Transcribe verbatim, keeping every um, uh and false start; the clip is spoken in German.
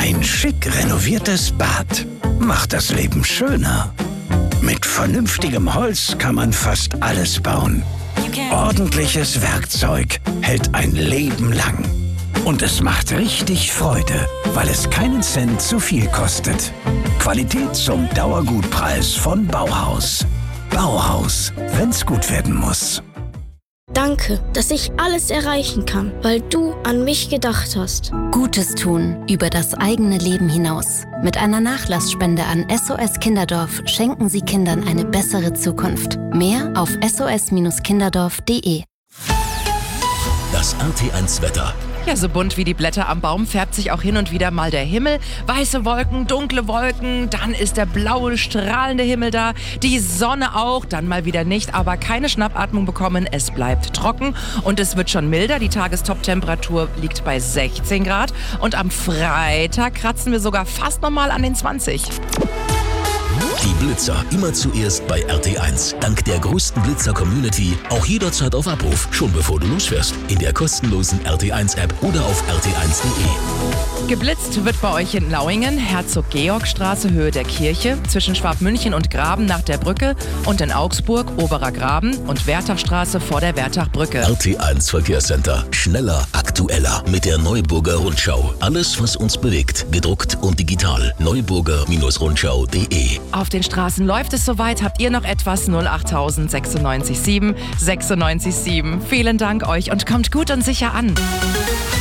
Ein schick renoviertes Bad macht das Leben schöner. Mit vernünftigem Holz kann man fast alles bauen. Ordentliches Werkzeug hält ein Leben lang. Und es macht richtig Freude, weil es keinen Cent zu viel kostet. Qualität zum Dauergutpreis von Bauhaus. Bauhaus, wenn's gut werden muss. Danke, dass ich alles erreichen kann, weil du an mich gedacht hast. Gutes tun über das eigene Leben hinaus. Mit einer Nachlassspende an S O S Kinderdorf schenken Sie Kindern eine bessere Zukunft. Mehr auf s o s kinderdorf punkt de. Das R T eins Wetter. Ja, so bunt wie die Blätter am Baum färbt sich auch hin und wieder mal der Himmel. Weiße Wolken, dunkle Wolken, dann ist der blaue, strahlende Himmel da. Die Sonne auch, dann mal wieder nicht, aber keine Schnappatmung bekommen. Es bleibt trocken und es wird schon milder. Die Tagestop-Temperatur liegt bei sechzehn Grad. Und am Freitag kratzen wir sogar fast nochmal an den zwanzig. Die Blitzer immer zuerst bei R T eins. Dank der größten Blitzer-Community auch jederzeit auf Abruf, schon bevor du losfährst. In der kostenlosen R T eins App oder auf r t eins punkt de. Geblitzt wird bei euch in Lauingen, Herzog-Georg-Straße, Höhe der Kirche, zwischen Schwabmünchen und Graben nach der Brücke und in Augsburg, Oberer Graben und Wertachstraße vor der Wertachbrücke. R T eins Verkehrscenter. Schneller, aktueller mit der Neuburger Rundschau. Alles, was uns bewegt, gedruckt und digital. neuburger Rundschau punkt de. Auf den Straßen läuft es soweit. Habt ihr noch etwas? null acht sechs neun sieben sechs neun sieben. Vielen Dank euch und kommt gut und sicher an.